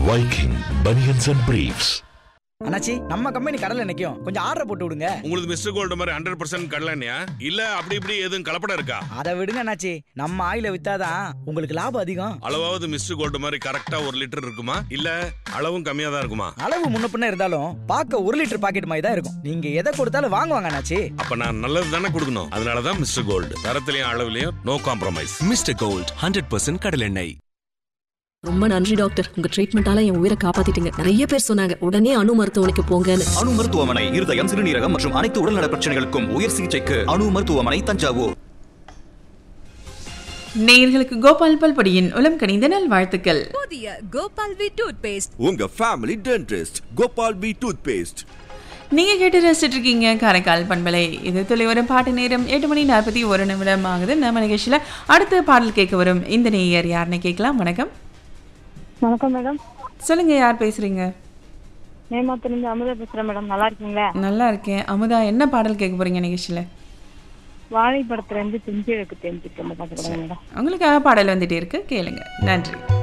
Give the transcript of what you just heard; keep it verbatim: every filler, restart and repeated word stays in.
Viking Bunions and Briefs. அண்ணாச்சி, நம்ம company கடல்ல நிக்கும், கொஞ்சம் ஆர்டர் போட்டு விடுங்க. உங்களுக்கு மிஸ்டர் கோல்ட் மாதிரி ஹண்ட்ரட் பர்சன்ட் கடலண்ணையா இல்ல அப்படி இப்படி எதுவும் கலப்படம் இருக்கா? அதை விடுங்க அண்ணாச்சி, நம்ம ஆயில வித்தாதான் உங்களுக்கு லாபம் அதிகம். அளவாவது மிஸ்டர் கோல்ட் மாதிரி கரெக்டா ஒரு லிட்டர் இருக்குமா இல்ல அளவும் கம்மியா தான் இருக்குமா? அளவு முன்ன பின்ன இருந்தாலும் பார்க்க ஒரு லிட்டர் பாக்கெட் மாதிரி தான் இருக்கும். நீங்க எதை கொடுத்தாலும் வாங்குவாங்க அண்ணாச்சி. அப்ப நான் நல்லது தானே கொடுக்கணும். அதனாலதான் mister gold, தரத்திலையும் அளவுலயும் no compromise. Mister gold hundred percent கடலெண்ணெய். ரொம்ப நன்றி டாக்டர், உங்க ட்ரீட்மெண்டால என் உயிரை காப்பாத்திட்டீங்க. நிறைய பேர் சொன்னாங்க உடனே அணு மருத்துவமனைக்கு போங்கன்னு. அணு மருத்துவமனை இருதயம், சிறுநீரகம் மற்றும் அனைத்து உடல்நல பிரச்சனைகளுக்கும் உயர் சிகிச்சைக்கு அணு மருத்துவமனை, தஞ்சாவூர். நேயர்களுக்கு கோபால் பல்படியின் உளம் கனிந்த நல் வாழ்த்துக்கள். புதிய கோபால் வி டூத் பேஸ்ட், உங்க family dentist Gopal we tooth paste. நீங்க கேட்டு ரசிச்சுட்டு இருக்கீங்க காரைக்கால் பண்பலை. இது துளி ஒரு பாட்டு நேரம் எட்டு மணி நாற்பத்தி ஒரு நிமிடம் ஆகுது. நம்ம நிகழ்ச்சியில அடுத்த பாடல் கேட்க வரும் இந்த நேயர் யாருன்னு கேட்கலாம். வணக்கம். வணக்கம் மேடம். சொல்லுங்க, யார் பேசுறீங்க? நேமாத்திலிருந்து அமுதா பேசுறேன் மேடம். நல்லா இருக்கீங்களா? நல்லா இருக்கேன். அமுதா, என்ன பாடல் கேட்க போறீங்க நிகழ்ச்சியில? வாழை படத்துல இருந்து தெரிஞ்சு எனக்கு தெரிஞ்சுட்டு மேடம். உங்களுக்காக பாடல் வந்துட்டே இருக்கு, கேளுங்க. நன்றி.